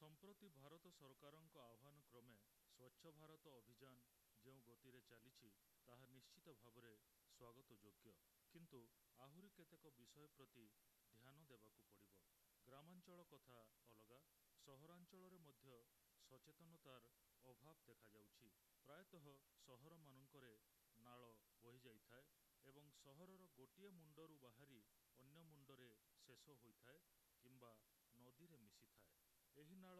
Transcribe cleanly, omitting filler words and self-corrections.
ସମ୍ପ୍ରତି ଭାରତ ସରକାରଙ୍କ ଆହ୍ୱାନ କ୍ରମେ ସ୍ୱଚ୍ଛ ଭାରତ ଅଭିଯାନ ଯେଉଁ ଗତିରେ ଚାଲିଛି ତାହା ନିଶ୍ଚିତ ଭାବରେ ସ୍ୱାଗତଯୋଗ୍ୟ। କିନ୍ତୁ ଆହୁରି କେତେକ ବିଷୟ ପ୍ରତି ଧ୍ୟାନ ଦେବାକୁ ପଡ଼ିବ। ଗ୍ରାମାଞ୍ଚଳ କଥା ଅଲଗା, ସହରାଞ୍ଚଳରେ ମଧ୍ୟ ସଚେତନତାର ଅଭାବ ଦେଖାଯାଉଛି। ପ୍ରାୟତଃ ସହରମାନଙ୍କରେ ନାଳ ବୋହିଯାଇଥାଏ ଏବଂ ସହରର ଗୋଟିଏ ମୁଣ୍ଡରୁ ବାହାରି ଅନ୍ୟ ମୁଣ୍ଡରେ ଶେଷ ହୋଇଥାଏ କିମ୍ବା ନଦୀରେ ମିଶିଥାଏ। ଏହି ନାଳ